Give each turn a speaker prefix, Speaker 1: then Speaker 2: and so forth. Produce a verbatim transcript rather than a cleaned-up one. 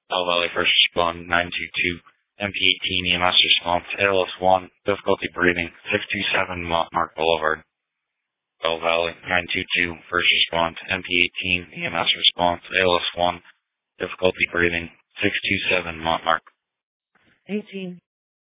Speaker 1: Bell Valley First Respond nine two two, M P eighteen E M S response, A L S one, difficulty breathing, six two seven Montmark Boulevard. Bell Valley nine two two, First Response, M P eighteen E M S response, A L S one, difficulty breathing, six two seven Montmark.
Speaker 2: eighteen.